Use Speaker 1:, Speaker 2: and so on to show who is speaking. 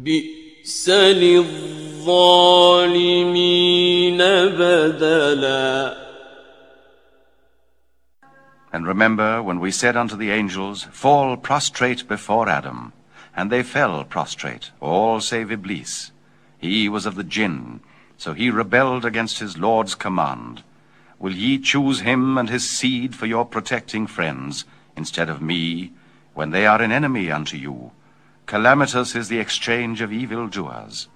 Speaker 1: بئس للظالمين بدلا.
Speaker 2: And remember when we said unto the angels, Fall prostrate before Adam. And they fell prostrate, all save Iblis. He was of the jinn, so he rebelled against his Lord's command. Will ye choose him and his seed for your protecting friends, instead of me, when they are an enemy unto you? Calamitous is the exchange of evildoers.